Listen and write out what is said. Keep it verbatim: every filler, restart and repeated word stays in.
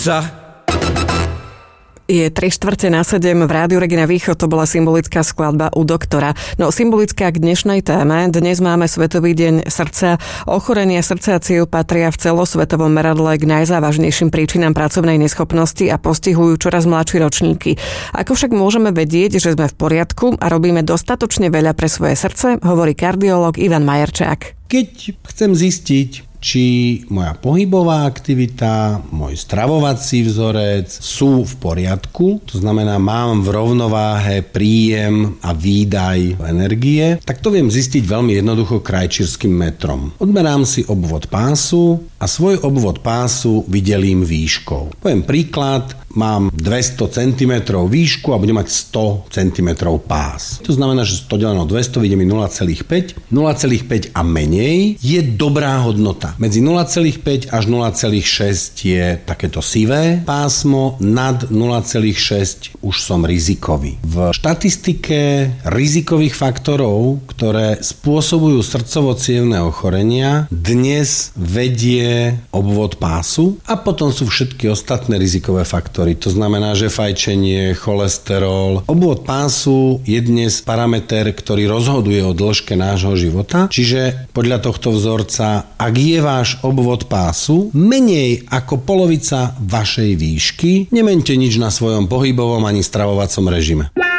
Za... Je tri štvrte na sedem v Rádiu Regina Východ, to bola symbolická skladba u doktora. No symbolická k dnešnej téme. Dnes máme Svetový deň srdca. Ochorenia srdca a cievy patria v celosvetovom meradle k najzávažnejším príčinám pracovnej neschopnosti a postihujú čoraz mladšie ročníky. Ako však môžeme vedieť, že sme v poriadku a robíme dostatočne veľa pre svoje srdce, hovorí kardiológ Ivan Majerčák. Keď chcem zistiť, či moja pohybová aktivita, môj stravovací vzorec sú v poriadku, to znamená, mám v rovnováhe príjem a výdaj energie, tak to viem zistiť veľmi jednoducho krajčírskym metrom. Odmerám si obvod pásu a svoj obvod pásu vydelím výškou. Poviem príklad, mám dvesto centimetrov výšku a budem mať sto centimetrov pás. To znamená, že sto deleno dvesto vyjde mi nula celá päť. nula celá päť a menej je dobrá hodnota. Medzi nula celá päť až nula celá šesť je takéto sivé pásmo, nad nula celá šesť už som rizikový. V štatistike rizikových faktorov, ktoré spôsobujú srdcovo-cievne ochorenia, dnes vedie obvod pásu a potom sú všetky ostatné rizikové faktory. To znamená, že fajčenie, cholesterol. Obvod pásu je dnes parameter, ktorý rozhoduje o dĺžke nášho života. Čiže podľa tohto vzorca, ak je váš obvod pásu menej ako polovica vašej výšky, nemeňte nič na svojom pohybovom ani stravovacom režime.